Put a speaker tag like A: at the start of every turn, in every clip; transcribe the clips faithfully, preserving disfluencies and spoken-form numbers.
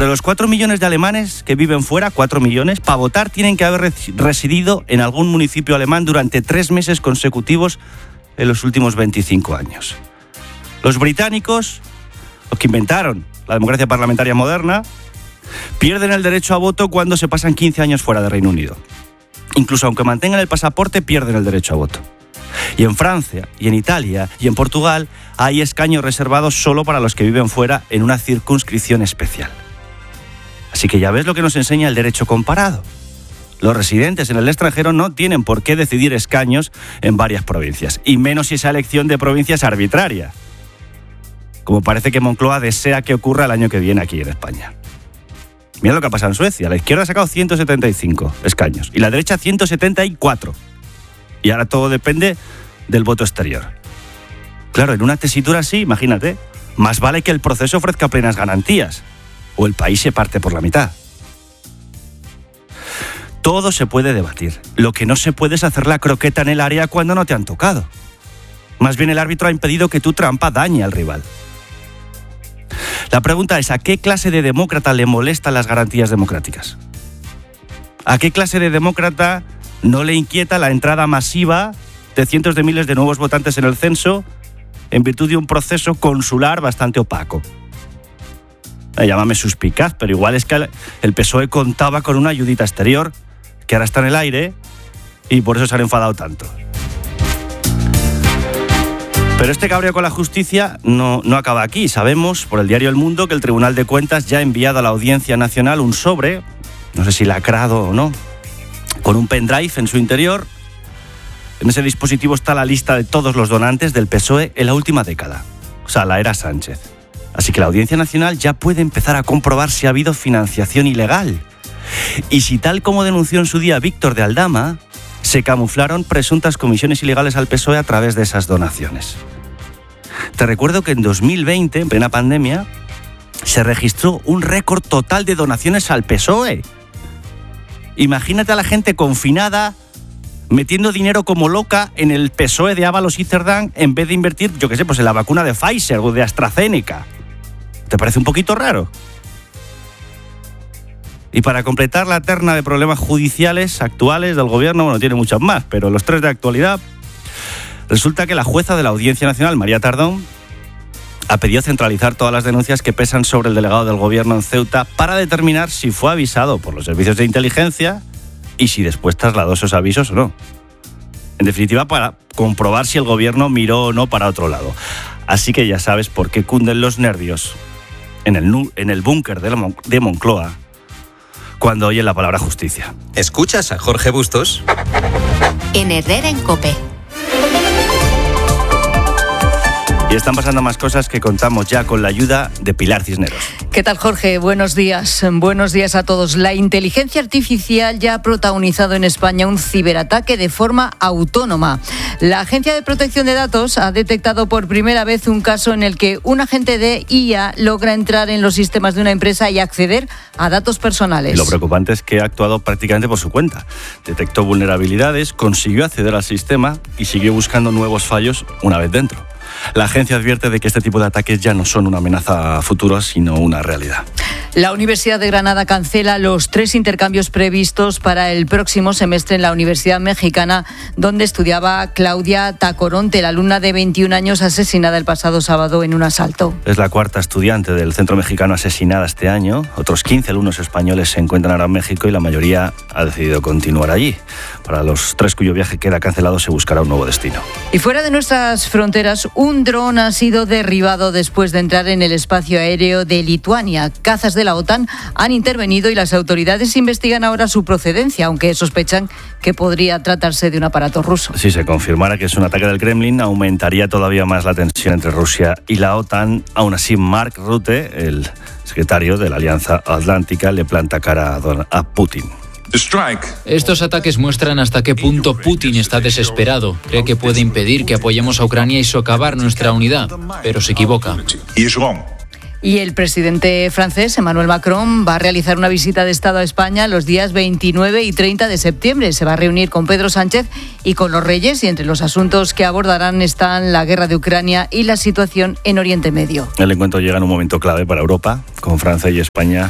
A: Pero los cuatro millones de alemanes que viven fuera, cuatro millones, para votar tienen que haber residido en algún municipio alemán durante tres meses consecutivos en los últimos veinticinco años. Los británicos, los que inventaron la democracia parlamentaria moderna, pierden el derecho a voto cuando se pasan quince años fuera de Reino Unido. Incluso aunque mantengan el pasaporte, pierden el derecho a voto. Y en Francia, y en Italia, y en Portugal, hay escaños reservados solo para los que viven fuera en una circunscripción especial. Así que ya ves lo que nos enseña el derecho comparado. Los residentes en el extranjero no tienen por qué decidir escaños en varias provincias, y menos si esa elección de provincia es arbitraria, como parece que Moncloa desea que ocurra el año que viene aquí en España. Mira lo que ha pasado en Suecia. La izquierda ha sacado ciento setenta y cinco escaños y la derecha ciento setenta y cuatro. Y ahora todo depende del voto exterior. Claro, en una tesitura así, imagínate, más vale que el proceso ofrezca plenas garantías o el país se parte por la mitad. Todo se puede debatir. Lo que no se puede es hacer la croqueta en el área cuando no te han tocado. Más bien el árbitro ha impedido que tu trampa dañe al rival. La pregunta es, ¿a qué clase de demócrata le molestan las garantías democráticas? ¿A qué clase de demócrata no le inquieta la entrada masiva de cientos de miles de nuevos votantes en el censo en virtud de un proceso consular bastante opaco? Eh, llámame suspicaz, pero igual es que el P S O E contaba con una ayudita exterior que ahora está en el aire y por eso se han enfadado tanto. Pero este cabreo con la justicia no, no acaba aquí. Sabemos por el diario El Mundo que el Tribunal de Cuentas ya ha enviado a la Audiencia Nacional un sobre, no sé si lacrado o no, con un pendrive en su interior. En ese dispositivo está la lista de todos los donantes del P S O E en la última década, o sea, la era Sánchez. Así que la Audiencia Nacional ya puede empezar a comprobar si ha habido financiación ilegal. Y si, tal como denunció en su día Víctor de Aldama, se camuflaron presuntas comisiones ilegales al P S O E a través de esas donaciones. Te recuerdo que en dos mil veinte, en plena pandemia, se registró un récord total de donaciones al P S O E. Imagínate a la gente confinada metiendo dinero como loca en el P S O E de Ábalos y Cerdán en vez de invertir, yo qué sé, pues en la vacuna de Pfizer o de AstraZeneca. ¿Te parece un poquito raro? Y para completar la terna de problemas judiciales actuales del gobierno, bueno, tiene muchos más, pero los tres de actualidad, resulta que la jueza de la Audiencia Nacional, María Tardón, ha pedido centralizar todas las denuncias que pesan sobre el delegado del gobierno en Ceuta para determinar si fue avisado por los servicios de inteligencia y si después trasladó esos avisos o no. En definitiva, para comprobar si el gobierno miró o no para otro lado. Así que ya sabes por qué cunden los nervios en el, en el búnker de, Mon- de Moncloa cuando oyen la palabra justicia.
B: ¿Escuchas a Jorge Bustos?
C: En Herrera en COPE.
A: Y están pasando más cosas que contamos ya con la ayuda de Pilar Cisneros.
D: ¿Qué tal, Jorge? Buenos días. Buenos días a todos. La inteligencia artificial ya ha protagonizado en España un ciberataque de forma autónoma. La Agencia de Protección de Datos ha detectado por primera vez un caso en el que un agente de I A logra entrar en los sistemas de una empresa y acceder a datos personales.
A: Lo preocupante es que ha actuado prácticamente por su cuenta. Detectó vulnerabilidades, consiguió acceder al sistema y siguió buscando nuevos fallos una vez dentro. La agencia advierte de que este tipo de ataques ya no son una amenaza a futuro, sino una realidad.
D: La Universidad de Granada cancela los tres intercambios previstos para el próximo semestre en la Universidad Mexicana, donde estudiaba Claudia Tacoronte, la alumna de veintiún años asesinada el pasado sábado en un asalto.
A: Es la cuarta estudiante del Centro Mexicano asesinada este año. Otros quince alumnos españoles se encuentran ahora en México y la mayoría ha decidido continuar allí. Para los tres cuyo viaje queda cancelado se buscará un nuevo destino.
D: Y fuera de nuestras fronteras, un dron ha sido derribado después de entrar en el espacio aéreo de Lituania. Cazas de la OTAN han intervenido y las autoridades investigan ahora su procedencia, aunque sospechan que podría tratarse de un aparato ruso.
A: Si se confirmara que es un ataque del Kremlin, aumentaría todavía más la tensión entre Rusia y la OTAN. Aún así, Mark Rutte, el secretario de la Alianza Atlántica, le planta cara a Putin.
E: Estos ataques muestran hasta qué punto Putin está desesperado. Cree que puede impedir que apoyemos a Ucrania y socavar nuestra unidad, pero se equivoca.
D: Y el presidente francés, Emmanuel Macron, va a realizar una visita de Estado a España los días veintinueve y treinta de septiembre. Se va a reunir con Pedro Sánchez y con los reyes, y entre los asuntos que abordarán están la guerra de Ucrania y la situación en Oriente Medio.
A: El encuentro llega en un momento clave para Europa, con Francia y España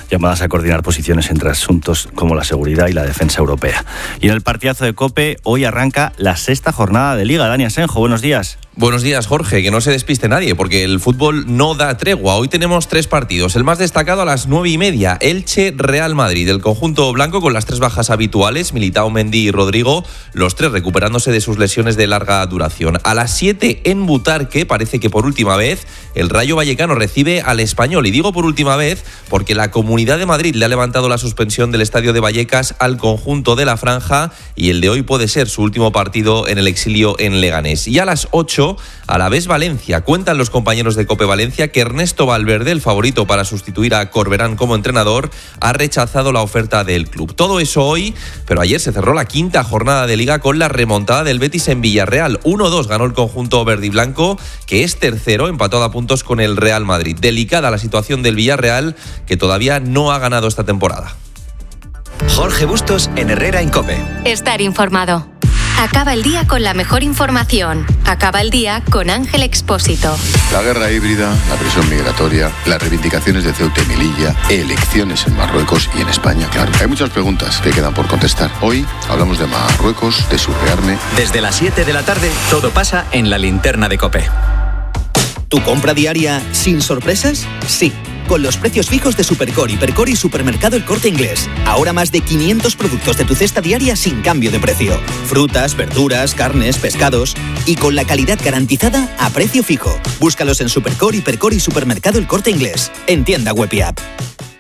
A: llamadas a coordinar posiciones entre asuntos como la seguridad y la defensa europea. Y en el partidazo de COPE, hoy arranca la sexta jornada de Liga. Dani Asenjo, buenos días.
B: Buenos días, Jorge, que no se despiste nadie, porque el fútbol no da tregua. Hoy tenemos tres partidos. El más destacado a las nueve y media, Elche-Real Madrid. El conjunto blanco con las tres bajas habituales, Militao, Mendy y Rodrigo, los tres recuperándose de sus lesiones de larga duración. A las siete en Butarque, parece que por última vez, el Rayo Vallecano recibe al Español. Y digo por última vez porque la Comunidad de Madrid le ha levantado la suspensión del estadio de Vallecas al conjunto de la Franja y el de hoy puede ser su último partido en el exilio en Leganés. Y a las ocho, Alavés Valencia. Cuentan los compañeros de COPE Valencia que Ernesto Valverde, el favorito para sustituir a Corberán como entrenador, ha rechazado la oferta del club. Todo eso hoy, pero ayer se cerró la quinta jornada de Liga con la remontada del Betis en Villarreal. uno dos ganó el conjunto verde y blanco, que es tercero, empatado a puntos con el Real Madrid. Delicada la situación del Villarreal, que todavía no ha ganado esta temporada.
F: Jorge Bustos en Herrera en COPE.
C: Estar informado. Acaba el día con la mejor información. Acaba el día con Ángel Expósito.
G: La guerra híbrida, la presión migratoria, las reivindicaciones de Ceuta y Melilla, elecciones en Marruecos y en España, claro. Hay muchas preguntas que quedan por contestar. Hoy hablamos de Marruecos, de su rearme.
F: Desde las siete de la tarde, todo pasa en la linterna de COPE. ¿Tu compra diaria sin sorpresas? Sí. Con los precios fijos de Supercore, Hipercore y Supermercado El Corte Inglés. Ahora más de quinientos productos de tu cesta diaria sin cambio de precio. Frutas, verduras, carnes, pescados. Y con la calidad garantizada a precio fijo. Búscalos en Supercore, Hipercore y Supermercado El Corte Inglés. En tienda web y app.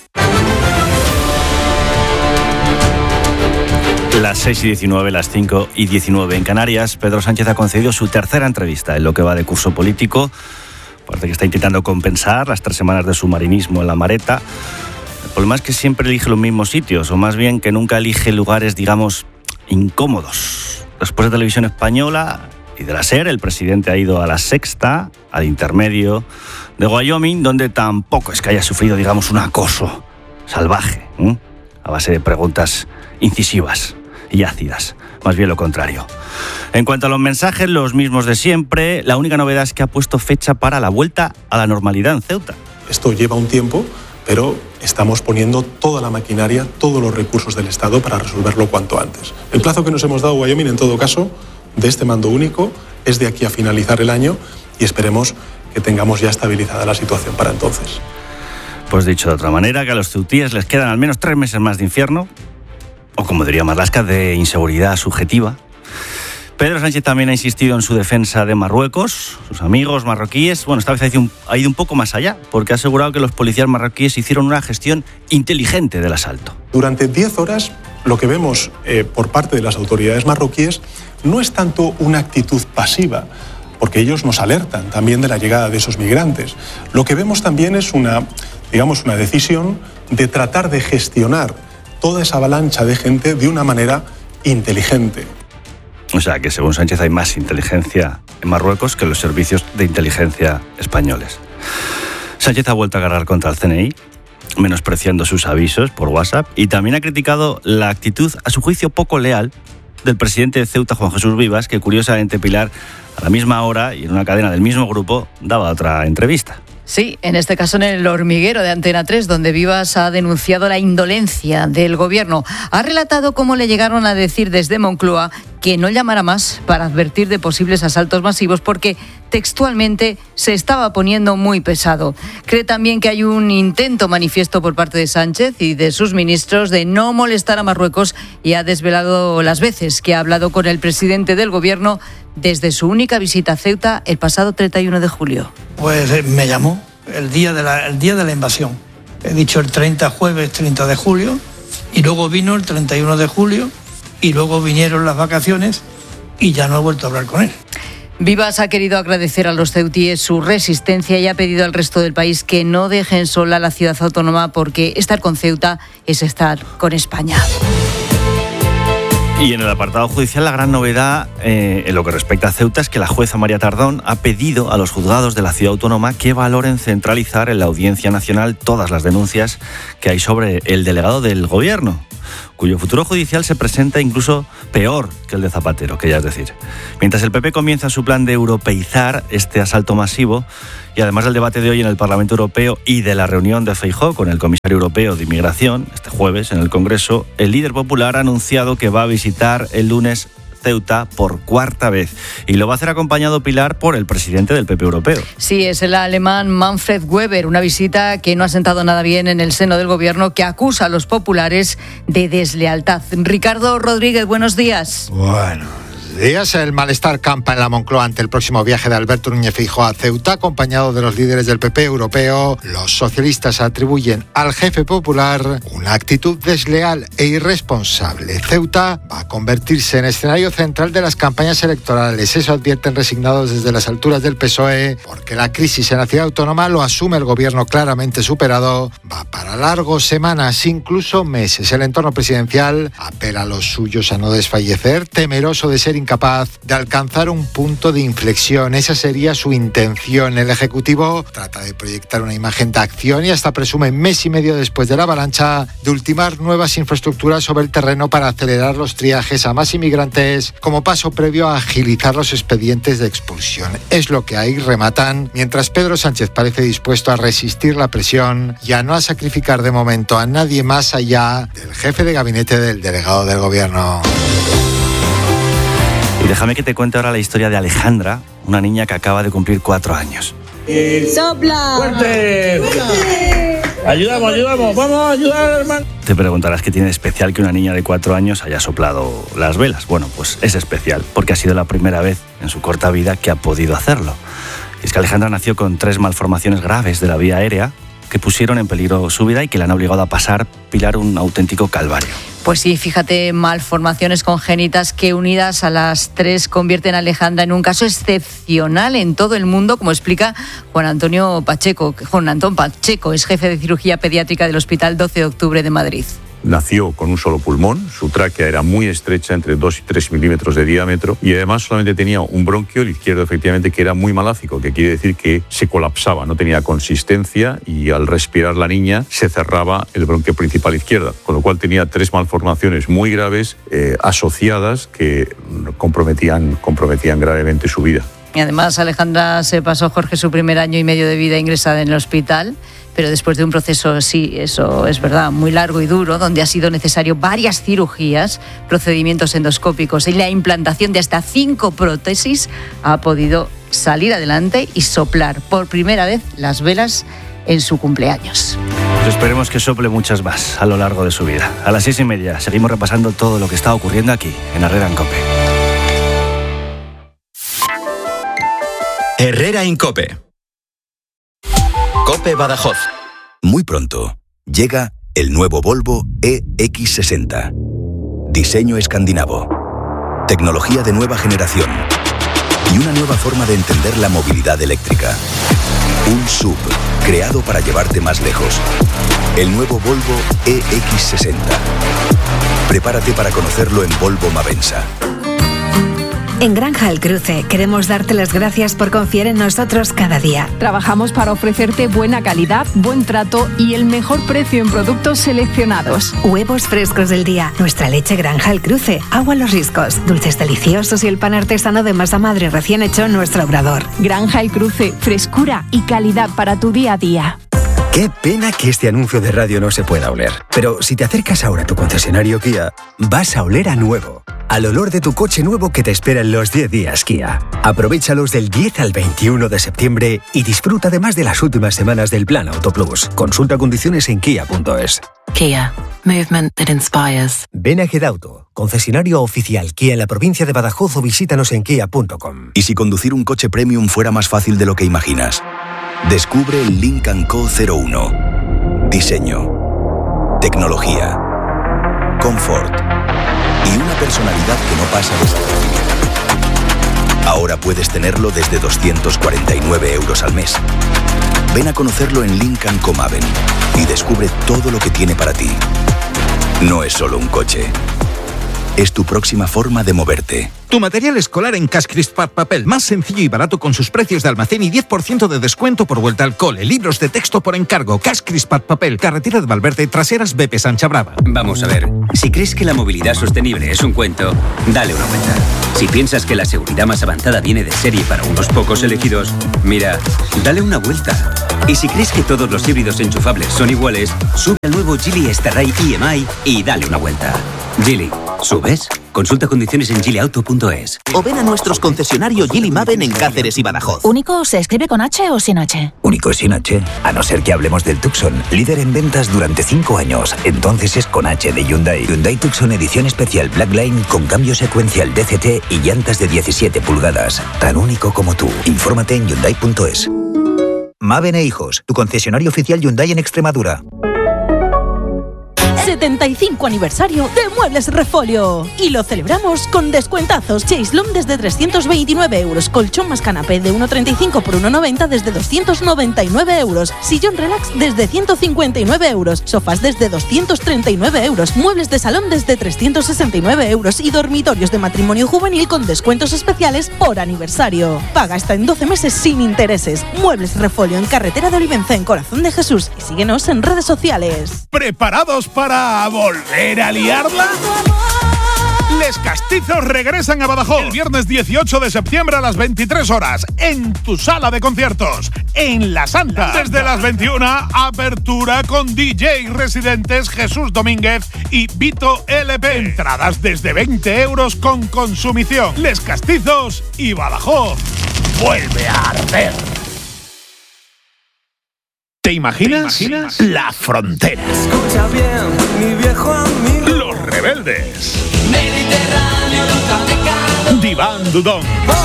A: Las seis y diecinueve, las cinco y diecinueve en Canarias. Pedro Sánchez ha concedido su tercera entrevista en lo que va de curso político. Parece que está intentando compensar las tres semanas de submarinismo en la Mareta. El problema es que siempre elige los mismos sitios, o más bien que nunca elige lugares, digamos, incómodos. Después de Televisión Española y de la SER, el presidente ha ido a La Sexta, al intermedio de Wyoming, donde tampoco es que haya sufrido, digamos, un acoso salvaje, ¿eh? a base de preguntas incisivas y ácidas. Más bien lo contrario. En cuanto a los mensajes, los mismos de siempre. La única novedad es que ha puesto fecha para la vuelta a la normalidad en Ceuta.
H: Esto lleva un tiempo, pero estamos poniendo toda la maquinaria, todos los recursos del Estado para resolverlo cuanto antes. El plazo que nos hemos dado, Wyoming, en todo caso, de este mando único, es de aquí a finalizar el año y esperemos que tengamos ya estabilizada la situación para entonces.
A: Pues dicho de otra manera, que a los ceutíes les quedan al menos tres meses más de infierno, o como diría Marlaska, de inseguridad subjetiva. Pedro Sánchez también ha insistido en su defensa de Marruecos, sus amigos marroquíes. Bueno, esta vez ha ido un, ha ido un poco más allá, porque ha asegurado que los policías marroquíes hicieron una gestión inteligente del asalto.
H: Durante diez horas, lo que vemos eh, por parte de las autoridades marroquíes no es tanto una actitud pasiva, porque ellos nos alertan también de la llegada de esos migrantes. Lo que vemos también es una, digamos, una decisión de tratar de gestionar toda esa avalancha de gente de una manera inteligente.
A: O sea, que según Sánchez hay más inteligencia en Marruecos que los servicios de inteligencia españoles. Sánchez ha vuelto a agarrar contra el C N I, menospreciando sus avisos por WhatsApp, y también ha criticado la actitud, a su juicio, poco leal del presidente de Ceuta, Juan Jesús Vivas, que curiosamente, Pilar, a la misma hora y en una cadena del mismo grupo, daba otra entrevista.
D: Sí, en este caso en El Hormiguero de Antena tres, donde Vivas ha denunciado la indolencia del gobierno. Ha relatado cómo le llegaron a decir desde Moncloa que no llamara más para advertir de posibles asaltos masivos porque textualmente se estaba poniendo muy pesado. Cree también que hay un intento manifiesto por parte de Sánchez y de sus ministros de no molestar a Marruecos y ha desvelado las veces que ha hablado con el presidente del gobierno desde su única visita a Ceuta el pasado treinta y uno de julio.
I: Pues eh, me llamó el día de la, el día de la invasión. He dicho el treinta, jueves treinta de julio, y luego vino el treinta y uno de julio, y luego vinieron las vacaciones y ya no he vuelto a hablar con él.
D: Vivas ha querido agradecer a los ceutíes su resistencia y ha pedido al resto del país que no dejen sola a la ciudad autónoma porque estar con Ceuta es estar con España.
A: Y en el apartado judicial, la gran novedad eh, en lo que respecta a Ceuta es que la jueza María Tardón ha pedido a los juzgados de la ciudad autónoma que valoren centralizar en la Audiencia Nacional todas las denuncias que hay sobre el delegado del gobierno. cuyo futuro judicial se presenta incluso peor que el de Zapatero, que ya es decir. Mientras el P P comienza su plan de europeizar este asalto masivo, y además del debate de hoy en el Parlamento Europeo y de la reunión de Feijóo con el comisario europeo de Inmigración, este jueves en el Congreso, el líder popular ha anunciado que va a visitar el lunes Ceuta por cuarta vez, y lo va a hacer acompañado, Pilar, por el presidente del P P europeo.
D: Sí, es el alemán Manfred Weber, una visita que no ha sentado nada bien en el seno del gobierno, que acusa a los populares de deslealtad. Ricardo Rodríguez, buenos días.
J: Bueno, días. El malestar campa en la Moncloa ante el próximo viaje de Alberto Núñez Feijóo a Ceuta, acompañado de los líderes del P P europeo. Los socialistas atribuyen al jefe popular una actitud desleal e irresponsable. Ceuta va a convertirse en escenario central de las campañas electorales. Eso advierten resignados desde las alturas del P S O E, porque la crisis en la ciudad autónoma, lo asume el gobierno claramente superado, va para largos, semanas, incluso meses. El entorno presidencial apela a los suyos a no desfallecer, temeroso de ser incapaz de alcanzar un punto de inflexión. Esa sería su intención. El Ejecutivo trata de proyectar una imagen de acción y hasta presume, mes y medio después de la avalancha, de ultimar nuevas infraestructuras sobre el terreno para acelerar los triajes a más inmigrantes, como paso previo a agilizar los expedientes de expulsión. Es lo que ahí rematan, mientras Pedro Sánchez parece dispuesto a resistir la presión y a no sacrificar de momento a nadie más allá del jefe de gabinete del delegado del gobierno.
A: Y déjame que te cuente ahora la historia de Alejandra, una niña que acaba de cumplir cuatro años.
K: ¡Sopla!
L: ¡Fuerte! ¡Fuerte! Ayudamos, ayudamos, vamos a ayudar, hermano.
A: Te preguntarás qué tiene de especial que una niña de cuatro años haya soplado las velas. Bueno, pues es especial, porque ha sido la primera vez en su corta vida que ha podido hacerlo. Y es que Alejandra nació con tres malformaciones graves de la vía aérea que pusieron en peligro su vida y que la han obligado a pasar, Pilar, un auténtico calvario.
D: Pues sí, fíjate, malformaciones congénitas que unidas a las tres convierten a Alejandra en un caso excepcional en todo el mundo, como explica Juan Antonio Pacheco. Juan Antón Pacheco es jefe de cirugía pediátrica del Hospital doce de octubre de Madrid.
M: Nació con un solo pulmón, su tráquea era muy estrecha, entre dos y tres milímetros de diámetro, y además solamente tenía un bronquio, el izquierdo efectivamente, que era muy malácico, que quiere decir que se colapsaba, no tenía consistencia, y al respirar la niña se cerraba el bronquio principal izquierda, con lo cual tenía tres malformaciones muy graves eh, asociadas que comprometían, comprometían gravemente su vida.
D: Y además Alejandra se pasó, Jorge, su primer año y medio de vida ingresada en el hospital, pero después de un proceso, sí, eso es verdad, muy largo y duro, donde ha sido necesario varias cirugías, procedimientos endoscópicos y la implantación de hasta cinco prótesis, ha podido salir adelante y soplar por primera vez las velas en su cumpleaños.
A: Pues esperemos que sople muchas más a lo largo de su vida. A las seis y media seguimos repasando todo lo que está ocurriendo aquí, en Herrera en COPE.
N: Herrera en COPE. COPE Badajoz.
O: Muy pronto llega el nuevo Volvo E X sesenta. Diseño escandinavo. Tecnología de nueva generación. Y una nueva forma de entender la movilidad eléctrica. Un S U V creado para llevarte más lejos. El nuevo Volvo E X sesenta. Prepárate para conocerlo en Volvo Mavensa.
P: En Granja El Cruce queremos darte las gracias por confiar en nosotros cada día.
Q: Trabajamos para ofrecerte buena calidad, buen trato y el mejor precio en productos seleccionados.
P: Huevos frescos del día, nuestra leche Granja El Cruce, agua Los Riscos, dulces deliciosos y el pan artesano de masa madre recién hecho en nuestro obrador.
Q: Granja El Cruce, frescura y calidad para tu día a día.
R: Qué pena que este anuncio de radio no se pueda oler. Pero si te acercas ahora a tu concesionario Kia, vas a oler a nuevo. Al olor de tu coche nuevo que te espera en los diez días Kia. Aprovéchalos del diez al veintiuno de septiembre y disfruta además de las últimas semanas del Plan Auto Plus. Consulta condiciones en kia punto es.
S: Kia. Movement that inspires.
R: Ven a Gedauto, concesionario oficial Kia en la provincia de Badajoz, o visítanos en kia punto com.
O: ¿Y si conducir un coche premium fuera más fácil de lo que imaginas? Descubre el Lynk and Co cero uno. Diseño, tecnología, confort y una personalidad que no pasa desapercibida. Ahora puedes tenerlo desde doscientos cuarenta y nueve euros al mes. Ven a conocerlo en Lynk and Co Maven y descubre todo lo que tiene para ti. No es solo un coche, es tu próxima forma de moverte.
K: Tu material escolar en Cash Crispat Papel, más sencillo y barato con sus precios de almacén y diez por ciento de descuento por vuelta al cole. Libros de texto por encargo. Cash Crispat Papel, carretera de Valverde, traseras B P Sancha Brava.
N: Vamos a ver, si crees que la movilidad sostenible es un cuento, dale una vuelta. Si piensas que la seguridad más avanzada viene de serie para unos pocos elegidos, mira, dale una vuelta. Y si crees que todos los híbridos enchufables son iguales, sube al nuevo Geely Starray E M I y dale una vuelta. Geely, ¿subes? Consulta condiciones en geely auto punto es.
T: O ven a nuestros concesionarios Geely Maven en Cáceres y Badajoz.
U: ¿Único se escribe con H o sin H?
V: Único sin H, a no ser que hablemos del Tucson, líder en ventas durante cinco años. Entonces es con H de Hyundai. Hyundai Tucson edición especial Blackline con cambio secuencial D C T y llantas de diecisiete pulgadas. Tan único como tú. Infórmate en hyundai punto es. Maven e Hijos, tu concesionario oficial Hyundai en Extremadura.
W: setenta y cinco aniversario de Muebles Refolio. Y lo celebramos con descuentazos. Chaislón desde trescientos veintinueve euros. Colchón más canapé de uno treinta y cinco por uno noventa desde doscientos noventa y nueve euros. Sillón relax desde ciento cincuenta y nueve euros. Sofás desde doscientos treinta y nueve euros. Muebles de salón desde trescientos sesenta y nueve euros. Y dormitorios de matrimonio juvenil con descuentos especiales por aniversario. Paga hasta en doce meses sin intereses. Muebles Refolio en carretera de Olivenza, en Corazón de Jesús. Y síguenos en redes sociales.
X: ¿Preparados para volver a liarla? Les Castizos regresan a Badajoz el viernes dieciocho de septiembre a las veintitrés horas en tu sala de conciertos, en La Santa. Desde las veintiuna, apertura con D J residentes Jesús Domínguez y Vito L P. Entradas desde veinte euros con consumición. Les Castizos y Badajoz vuelve a arder. ¿Te imaginas? ¿Te imaginas? La Frontera.
Y: Escucha bien, mi viejo amigo.
X: Los Rebeldes.
Y: Mediterráneo, loca de
X: Diván Dudón.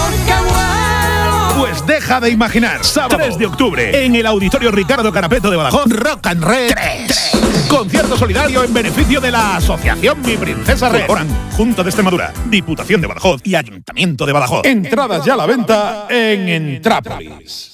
X: Pues deja de imaginar. Sábado tres de octubre en el Auditorio Ricardo Carapeto de Badajoz. Rock and Red tres. Concierto solidario en beneficio de la Asociación Mi Princesa Red. Colaboran Junta de Extremadura, Diputación de Badajoz y Ayuntamiento de Badajoz. Entradas ya a la venta en Entrápolis.